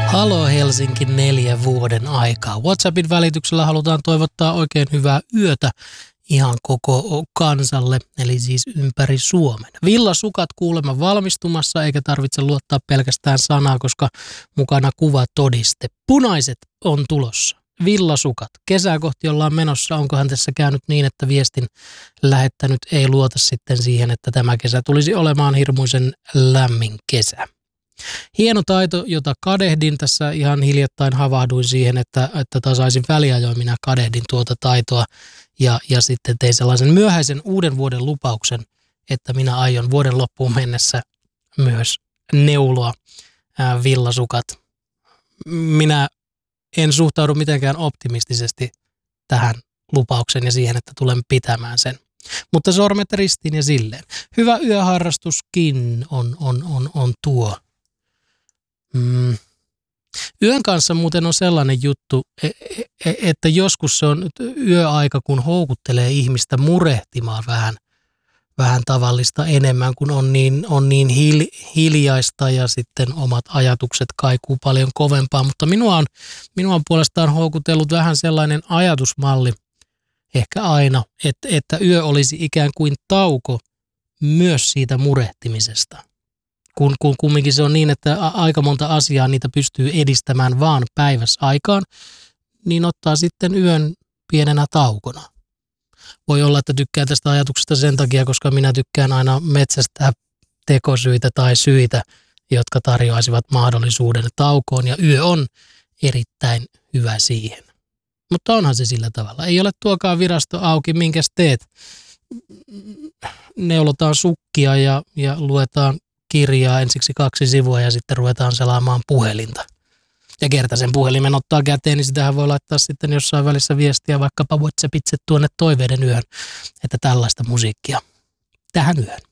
Halo Helsinki 4 vuoden aikaa. WhatsAppin välityksellä halutaan toivottaa oikein hyvää yötä ihan koko kansalle, eli siis ympäri Suomen. Villasukat kuulemma valmistumassa, eikä tarvitse luottaa pelkästään sanaa, koska mukana kuvatodiste. Punaiset on tulossa. Villasukat. Kesää kohti ollaan menossa. Onkohan tässä käynyt niin, että viestin lähettänyt ei luota sitten siihen, että tämä kesä tulisi olemaan hirmuisen lämmin kesä. Hieno taito, jota kadehdin. Tässä ihan hiljattain havahduin siihen, että tasaisin väliajoin minä kadehdin tuota taitoa ja sitten tein sellaisen myöhäisen uuden vuoden lupauksen, että minä aion vuoden loppuun mennessä myös neuloa villasukat. Minä en suhtaudu mitenkään optimistisesti tähän lupaukseen ja siihen, että tulen pitämään sen. Mutta sormet ristiin ja silleen. Hyvä yöharrastuskin on tuo. Yön kanssa muuten on sellainen juttu, että joskus se on yöaika, kun houkuttelee ihmistä murehtimaan vähän tavallista enemmän, kun on niin hiljaista ja sitten omat ajatukset kaikuu paljon kovempaa. Mutta minua on puolestaan houkutellut vähän sellainen ajatusmalli, ehkä aina, että yö olisi ikään kuin tauko myös siitä murehtimisesta. Kun kumminkin se on niin, että aika monta asiaa niitä pystyy edistämään vaan päivässä aikaan, niin ottaa sitten yön pienenä taukona. Voi olla, että tykkään tästä ajatuksesta sen takia, koska minä tykkään aina metsästää tekosyitä tai syitä, jotka tarjoaisivat mahdollisuuden taukoon, ja yö on erittäin hyvä siihen. Mutta onhan se sillä tavalla. Ei ole tuokaan virasto auki, minkäs teet. Neulotaan sukkia ja luetaan kirjaa ensiksi 2 sivua ja sitten ruvetaan selaamaan puhelinta. Ja kerta sen puhelimen ottaa käteen, niin sitähän voi laittaa sitten jossain välissä viestiä vaikkapa WhatsAppitse tuonne toiveiden yöhön, että tällaista musiikkia tähän yöhön.